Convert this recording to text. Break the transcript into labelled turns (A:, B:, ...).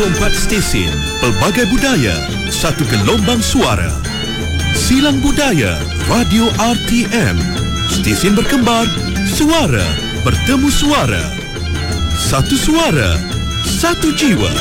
A: 24 stesen, pelbagai budaya, satu gelombang suara. Silang Budaya Radio RTM. Stesen berkembar, suara bertemu suara. Satu suara, satu jiwa.